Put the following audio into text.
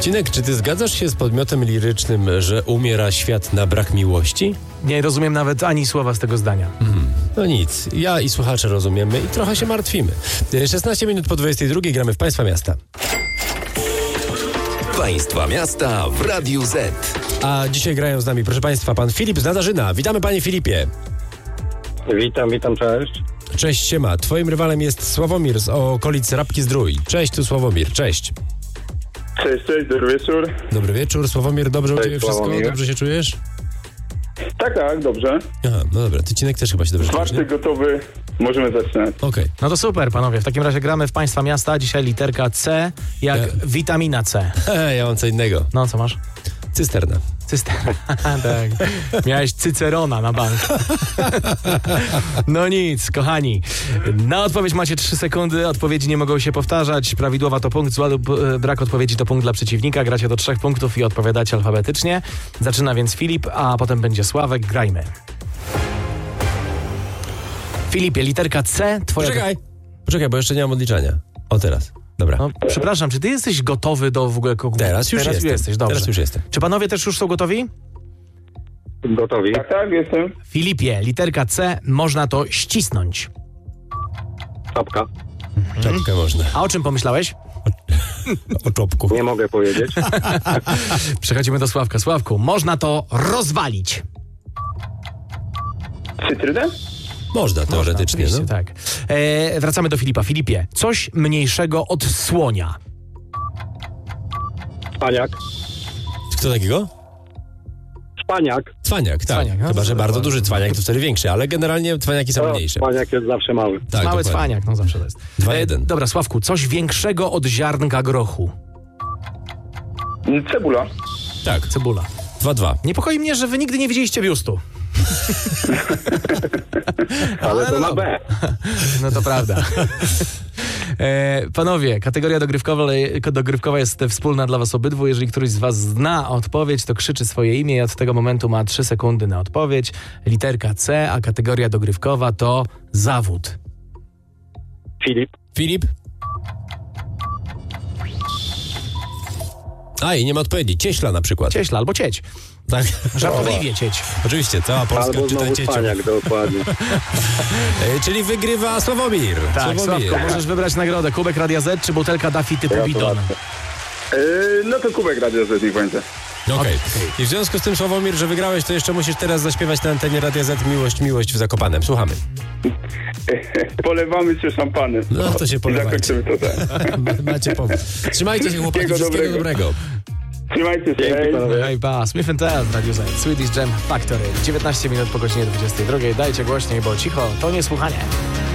Cinek, czy ty zgadzasz się z podmiotem lirycznym, że umiera świat na brak miłości? Nie rozumiem nawet ani słowa z tego zdania. No nic, ja i słuchacze rozumiemy i trochę się martwimy. 16 minut po 22 gramy w Państwa Miasta. Państwa Miasta w Radiu Z. A dzisiaj grają z nami, proszę Państwa, pan Filip z Nadarzyna. Witamy, panie Filipie. Witam, cześć. Cześć, siema. Twoim rywalem jest Sławomir z okolic Rabki-Zdrój. Cześć, tu Sławomir, cześć. Cześć, dobry wieczór. Dobry wieczór. Sławomir, dobrze u Cześć, ciebie wszystko? Sławomir. Dobrze się czujesz? Tak, dobrze. Aha, no dobra, ty Cinek też chyba się dobrze czujesz, Czwarty gotowy, możemy zaczynać. Okej. No to super, panowie. W takim razie gramy w Państwa Miasta. Dzisiaj literka C, jak witamina C. Ja mam co innego. No, co masz? Cysterna. Tak. Miałeś Cycerona na bank. No nic, kochani. Na odpowiedź macie 3 sekundy. Odpowiedzi nie mogą się powtarzać. Prawidłowa to punkt, zła lub brak odpowiedzi to punkt dla przeciwnika. Gracie do 3 punktów i odpowiadacie alfabetycznie. Zaczyna więc Filip, a potem będzie Sławek. Grajmy. Filipie, literka C, twoja... Poczekaj, bo jeszcze nie mam odliczania. O, teraz. Dobra. No, przepraszam, czy ty jesteś gotowy do w ogóle... Teraz już jestem. jesteś, dobrze. Teraz już jestem. Czy panowie też już są gotowi? Gotowi? Tak, jestem. Filipie, literka C, można to ścisnąć. Czapka. Czapkę można. A o czym pomyślałeś? O czopku. Nie mogę powiedzieć. Przechodzimy do Sławka. Sławku, można to rozwalić. Cytrynę? Można, teoretycznie, Oczywiście, no. tak. Wracamy do Filipa. Filipie, coś mniejszego od słonia. Szpaniak. Kto takiego? Szpaniak. Cwaniak, tak. Cwaniak, no Chyba, to że bardzo duży cwaniak to wtedy większy, ale generalnie cwaniaki są mniejsze. Szpaniak jest zawsze mały. Tak, Mały dokładnie. cwaniak, no zawsze to jest. 2-1. Dobra, Sławku, coś większego od ziarnka grochu. Cebula. Tak, Cebula. 2-2. Niepokoi mnie, że wy nigdy nie widzieliście biustu. Ale to no na dobra. B. No to prawda. Panowie, kategoria dogrywkowa jest wspólna dla was obydwu. Jeżeli któryś z was zna odpowiedź, to krzyczy swoje imię i od tego momentu ma 3 sekundy na odpowiedź. Literka C, a kategoria dogrywkowa to zawód. Filip? A, i nie ma odpowiedzi. Cieśla na przykład. Cieśla albo cieć. Tak. Żartobliwie cieć. Oczywiście, cała Polska Albo czyta znowu ciecią. szpaniak, dokładnie. Czyli wygrywa Sławomir. Tak, Sławomir. Sławko, możesz wybrać nagrodę. Kubek Radia Z czy butelka Daffy typu bidon. No to kubek Radio Z niech będzie. Okej. I w związku z tym, Sławomir, że wygrałeś, to jeszcze musisz teraz zaśpiewać na antenie Radia Z Miłość, miłość w Zakopanem. Słuchamy. Polewamy się szampanem. No to się I polewajcie. zakończymy to tak. Macie pomysł. Trzymajcie się, chłopaki. Wszystkiego dobrego. Trzymajcie się. Hej, pa, Smith & Tell w Radiu Z, Swedish Jam Factory. 19 minut po godzinie 22. Dajcie głośniej, bo cicho to niesłuchanie.